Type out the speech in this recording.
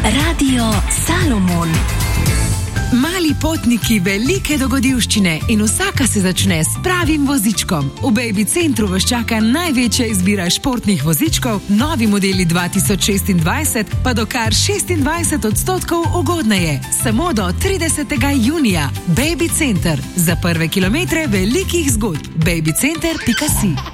Radio Salomon. Mali potniki, velike dogodivščine in vsaka se začne s pravim vozičkom. V Baby Centru vas čaka največja izbira športnih vozičkov, novi modeli 2026 pa do kar 26% ugodneje. Samo do 30. junija. Baby Center. Za prve kilometre velikih zgodb. babycenter.si